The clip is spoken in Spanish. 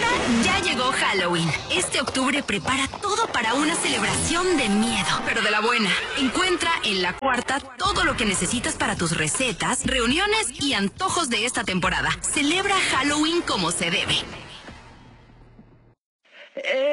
Ya llegó Halloween. Este octubre prepara todo para una celebración de miedo, pero de la buena. Encuentra en La Cuarta todo lo que necesitas para tus recetas, reuniones y antojos de esta temporada. Celebra Halloween como se debe.